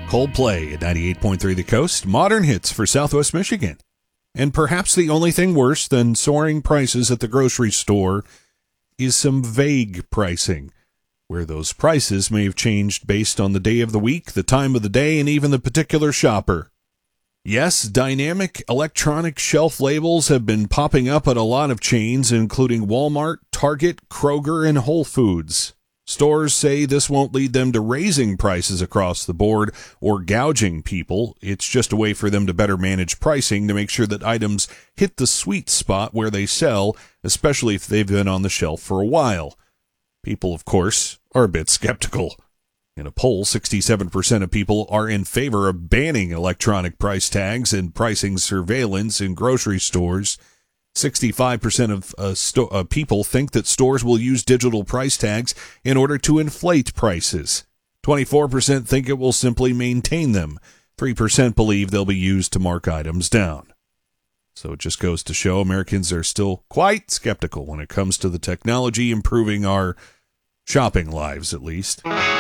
Coldplay at 98.3 The Coast, modern hits for Southwest Michigan. And perhaps the only thing worse than soaring prices at the grocery store is some vague pricing, where those prices may have changed based on the day of the week, the time of the day, and even the particular shopper. Yes, dynamic electronic shelf labels have been popping up at a lot of chains, including Walmart, Target, Kroger, and Whole Foods. Stores say this won't lead them to raising prices across the board or gouging people. It's just a way for them to better manage pricing to make sure that items hit the sweet spot where they sell, especially if they've been on the shelf for a while. People, of course, are a bit skeptical. In a poll, 67% of people are in favor of banning electronic price tags and pricing surveillance in grocery stores. 65% of people think that stores will use digital price tags in order to inflate prices. 24% think it will simply maintain them. 3% believe they'll be used to mark items down. So it just goes to show Americans are still quite skeptical when it comes to the technology improving our shopping lives, at least.